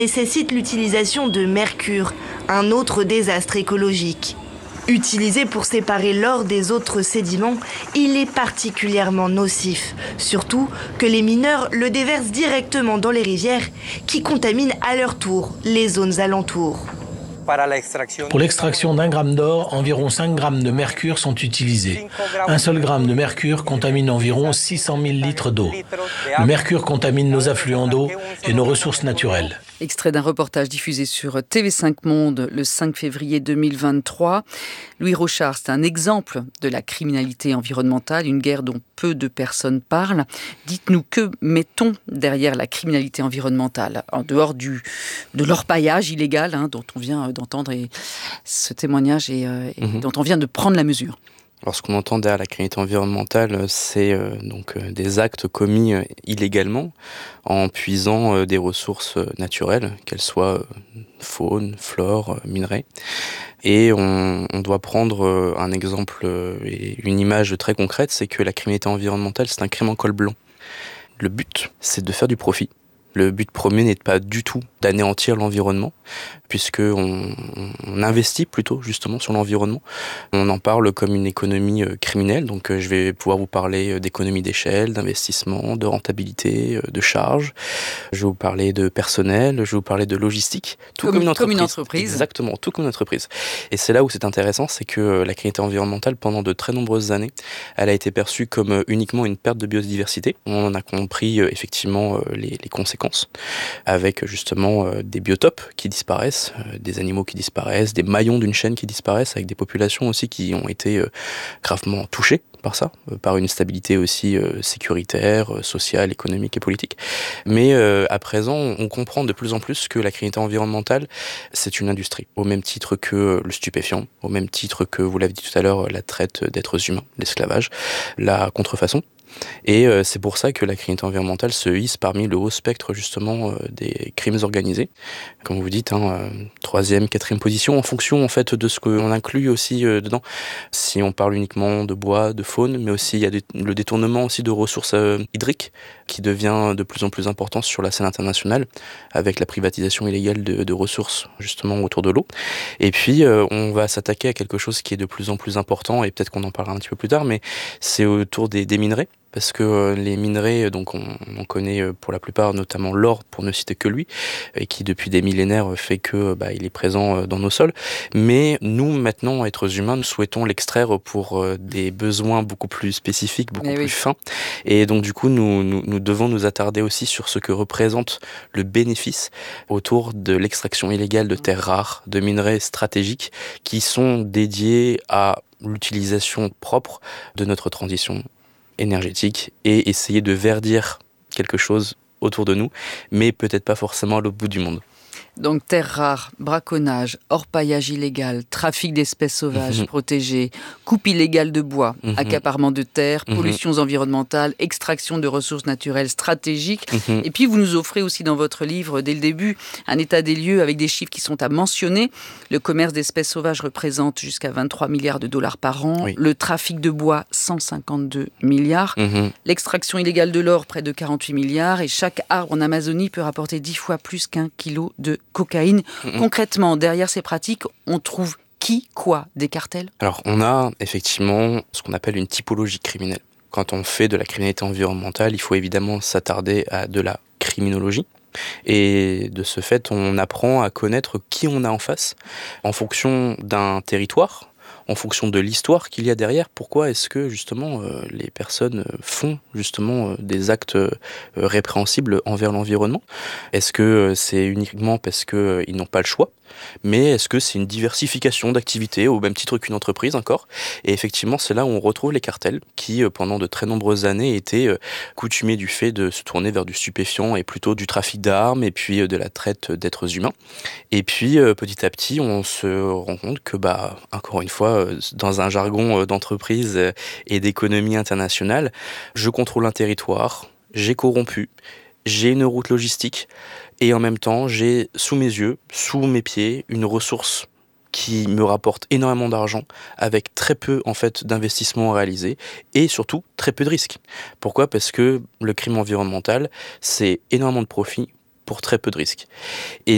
nécessite l'utilisation de mercure, un autre désastre écologique. Utilisé pour séparer l'or des autres sédiments, il est particulièrement nocif, surtout que les mineurs le déversent directement dans les rivières qui contaminent à leur tour les zones alentours. Pour l'extraction d'un gramme d'or, environ 5 grammes de mercure sont utilisés. Un seul gramme de mercure contamine environ 600 000 litres d'eau. Le mercure contamine nos affluents d'eau et nos ressources naturelles. Extrait d'un reportage diffusé sur TV5 Monde le 5 février 2023. Louis Rochard, c'est un exemple de la criminalité environnementale, une guerre dont peu de personnes parlent. Dites-nous, que mettons derrière la criminalité environnementale, en dehors de l'orpaillage illégal dont on vient d'entendre ce témoignage et dont on vient de prendre la mesure? Alors, ce qu'on entend derrière la criminalité environnementale, c'est des actes commis illégalement en puisant des ressources naturelles, qu'elles soient faune, flore, minerais. Et on doit prendre un exemple et une image très concrète, c'est que la criminalité environnementale, c'est un crime en col blanc. Le but, c'est de faire du profit. Le but premier n'est pas du tout d'anéantir l'environnement, puisqu'on investit plutôt justement sur l'environnement. On en parle comme une économie criminelle, donc je vais pouvoir vous parler d'économie d'échelle, d'investissement, de rentabilité, de charges. Je vais vous parler de personnel, je vais vous parler de logistique. Tout comme une entreprise. Exactement, tout comme une entreprise. Et c'est là où c'est intéressant, c'est que la criminalité environnementale, pendant de très nombreuses années, elle a été perçue comme uniquement une perte de biodiversité. On en a compris effectivement les conséquences, avec justement des biotopes qui disparaissent, des animaux qui disparaissent, des maillons d'une chaîne qui disparaissent, avec des populations aussi qui ont été gravement touchées par ça, par une stabilité aussi sécuritaire, sociale, économique et politique. Mais à présent, on comprend de plus en plus que la criminalité environnementale, c'est une industrie, au même titre que le stupéfiant, au même titre que, vous l'avez dit tout à l'heure, la traite d'êtres humains, l'esclavage, la contrefaçon. Et c'est pour ça que la criminalité environnementale se hisse parmi le haut spectre justement des crimes organisés. Comme vous dites, 3e, 4e position, en fonction en fait de ce qu'on inclut aussi dedans. Si on parle uniquement de bois, de faune, mais aussi il y a le détournement aussi de ressources hydriques qui devient de plus en plus important sur la scène internationale, avec la privatisation illégale de ressources justement autour de l'eau. Et puis on va s'attaquer à quelque chose qui est de plus en plus important, et peut-être qu'on en parlera un petit peu plus tard, mais c'est autour des minerais. Parce que les minerais, donc on connaît pour la plupart, notamment l'or, pour ne citer que lui, et qui depuis des millénaires fait que il est présent dans nos sols. Mais nous, maintenant, êtres humains, nous souhaitons l'extraire pour des besoins beaucoup plus spécifiques, beaucoup plus fins. Et donc du coup, nous devons nous attarder aussi sur ce que représente le bénéfice autour de l'extraction illégale de terres rares, de minerais stratégiques, qui sont dédiés à l'utilisation propre de notre transition énergétique, et essayer de verdir quelque chose autour de nous, mais peut-être pas forcément à l'autre bout du monde. Donc terres rares, braconnage, orpaillage illégal, trafic d'espèces sauvages protégées, coupe illégale de bois, accaparement de terres, pollutions environnementales, extraction de ressources naturelles stratégiques. Et puis vous nous offrez aussi dans votre livre, dès le début, un état des lieux avec des chiffres qui sont à mentionner. Le commerce d'espèces sauvages représente jusqu'à 23 milliards de dollars par an. Oui. Le trafic de bois, 152 milliards. L'extraction illégale de l'or, près de 48 milliards. Et chaque arbre en Amazonie peut rapporter 10 fois plus qu'un kilo de cocaïne. Concrètement, derrière ces pratiques, on trouve qui, quoi? Des cartels? Alors, on a effectivement ce qu'on appelle une typologie criminelle. Quand on fait de la criminalité environnementale, il faut évidemment s'attarder à de la criminologie. Et de ce fait, on apprend à connaître qui on a en face en fonction d'un territoire, en fonction de l'histoire qu'il y a derrière. Pourquoi est-ce que justement les personnes font justement des actes répréhensibles envers l'environnement? Est-ce que c'est uniquement parce qu'ils n'ont pas le choix? Mais est-ce que c'est une diversification d'activités au même titre qu'une entreprise encore? Et effectivement, c'est là où on retrouve les cartels qui, pendant de très nombreuses années, étaient coutumiers du fait de se tourner vers du stupéfiant et plutôt du trafic d'armes et puis de la traite d'êtres humains. Et puis, petit à petit, on se rend compte que, encore une fois, dans un jargon d'entreprise et d'économie internationale, je contrôle un territoire, j'ai corrompu, j'ai une route logistique, et en même temps, j'ai sous mes yeux, sous mes pieds, une ressource qui me rapporte énormément d'argent, avec très peu en fait d'investissements réalisés, et surtout très peu de risques. Pourquoi ? Parce que le crime environnemental, c'est énormément de profit pour très peu de risques. Et